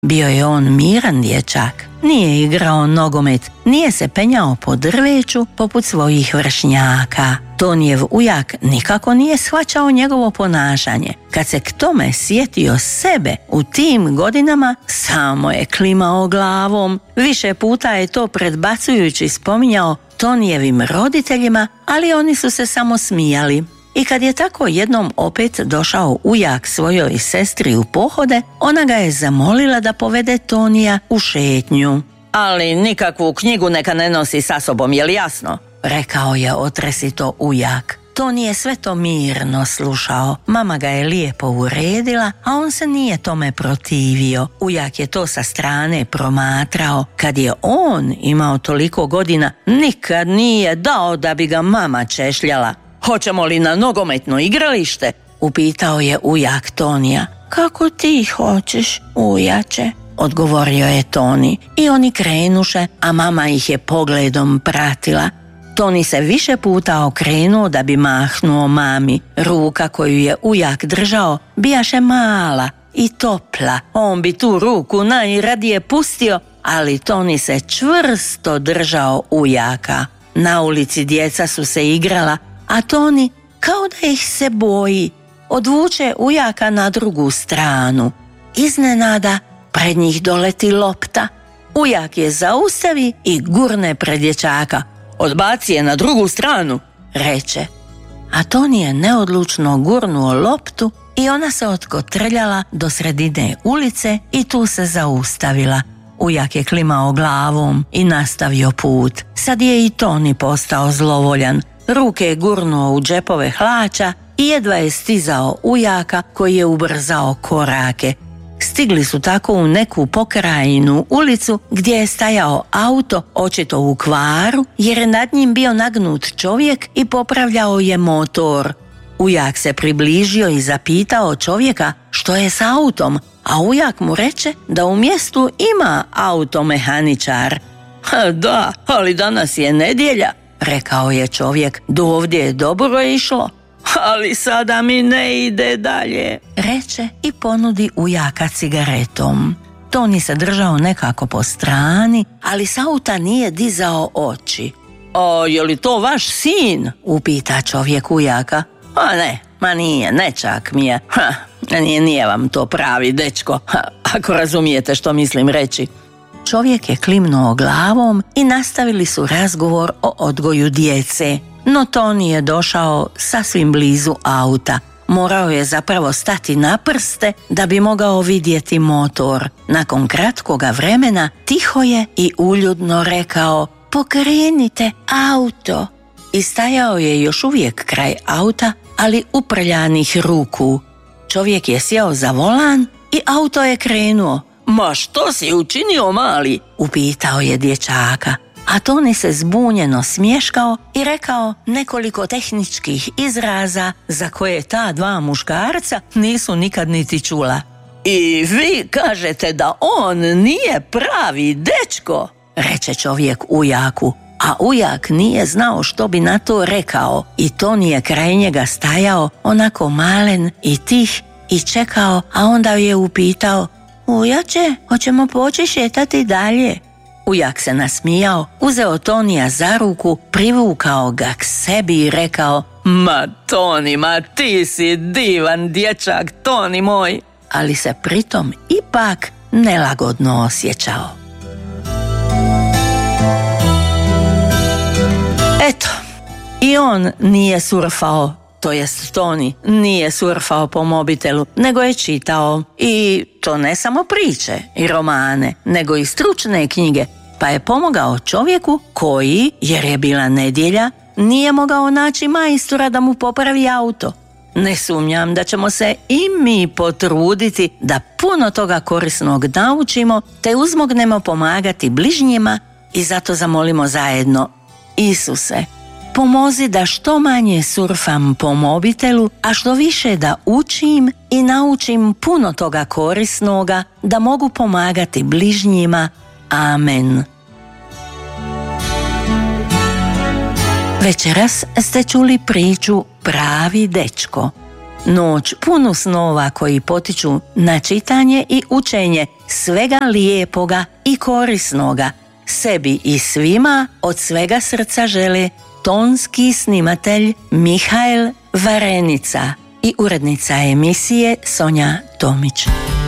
Bio je on miran dječak. Nije igrao nogomet, nije se penjao po drveću poput svojih vršnjaka. Tonijev ujak nikako nije shvaćao njegovo ponašanje. Kad se k tome sjetio sebe u tim godinama, samo je klimao glavom. Više puta je to predbacujući spominjao Tonijevim roditeljima, ali oni su se samo smijali. I kad je tako jednom opet došao ujak svojoj sestri u pohode, ona ga je zamolila da povede Tonija u šetnju. Ali nikakvu knjigu neka ne nosi sa sobom, je li jasno? Rekao je otresito ujak. Toni je sve to mirno slušao. Mama ga je lijepo uredila, a on se nije tome protivio. Ujak je to sa strane promatrao. Kad je on imao toliko godina, nikad nije dao da bi ga mama češljala. Hoćemo li na nogometno igralište? Upitao je ujak Tonija. Kako ti hoćeš, ujače? Odgovorio je Toni i oni krenuše, a mama ih je pogledom pratila. Toni se više puta okrenuo da bi mahnuo mami. Ruka koju je ujak držao bijaše mala i topla. On bi tu ruku najradije pustio, ali Toni se čvrsto držao ujaka. Na ulici djeca su se igrala, a Toni, kao da ih se boji, odvuče ujaka na drugu stranu. Iznenada pred njih doleti lopta. Ujak je zaustavi i gurne pred dječaka. Odbaci je na drugu stranu, reče. A Toni je neodlučno gurnuo loptu i ona se otkotrljala do sredine ulice i tu se zaustavila. Ujak je klimao glavom i nastavio put. Sad je i Toni postao zlovoljan. Ruke je gurnuo u džepove hlača i jedva je stizao ujaka koji je ubrzao korake. Stigli su tako u neku pokrajnu ulicu gdje je stajao auto, očito u kvaru, jer je nad njim bio nagnut čovjek i popravljao je motor. Ujak se približio i zapitao čovjeka što je s autom, a ujak mu reče da u mjestu ima automehaničar. Da, ali danas je nedjelja, rekao je čovjek, dovdje je dobro išlo. Ali sada mi ne ide dalje, reče i ponudi ujaka cigaretom. Toni se držao nekako po strani, ali s auta nije dizao oči. A je li to vaš sin? Upita čovjek ujaka. A ne, ma nije, nečak mi je. Nije vam to pravi dečko, ako razumijete što mislim reći. Čovjek je klimnuo glavom i nastavili su razgovor o odgoju djece. No Toni je došao sasvim blizu auta. Morao je zapravo stati na prste da bi mogao vidjeti motor. Nakon kratkoga vremena tiho je i uljudno rekao: pokrenite auto. I stajao je još uvijek kraj auta, ali uprljanih ruku. Čovjek je sjeo za volan i auto je krenuo. Ma što si učinio, mali? Upitao je dječaka. A Toni se zbunjeno smješkao i rekao nekoliko tehničkih izraza za koje ta dva muškarca nisu nikad niti čula. I vi kažete da on nije pravi dečko, reče čovjek ujaku, a ujak nije znao što bi na to rekao i Toni je kraj njega stajao onako malen i tih i čekao, a onda je upitao: ujače, hoćemo poći šetati dalje? Ujak se nasmijao, uzeo Tonija za ruku, privukao ga k sebi i rekao: ma Toni, ma ti si divan dječak, Toni moj, ali se pritom ipak nelagodno osjećao. Eto, i on nije surfao, to jest Toni nije surfao po mobitelu, nego je čitao. I to ne samo priče i romane, nego i stručne knjige, pa je pomogao čovjeku koji, jer je bila nedjelja, nije mogao naći majstora da mu popravi auto. Ne sumnjam da ćemo se i mi potruditi da puno toga korisnog naučimo, te uzmognemo pomagati bližnjima i zato zamolimo zajedno: Isuse, pomozi da što manje surfam po mobitelu, a što više da učim i naučim puno toga korisnoga, da mogu pomagati bližnjima. Amen. Večeras ste čuli priču Pravi dečko. Noć punu snova koji potiču na čitanje i učenje svega lijepoga i korisnoga. Sebi i svima od svega srca žele tonski snimatelj Mihael Varenica i urednica emisije Sonja Tomić.